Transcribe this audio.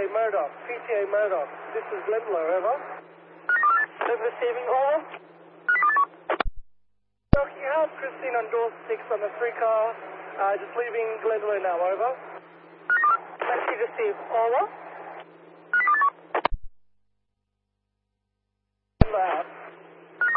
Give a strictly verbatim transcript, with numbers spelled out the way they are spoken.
Murdoch, P T A Murdoch. This is Glendalough, over. I'm receiving, over. Doc, you have Christine on door six on the three car, uh, just leaving Glendalough now, over. Message received, over.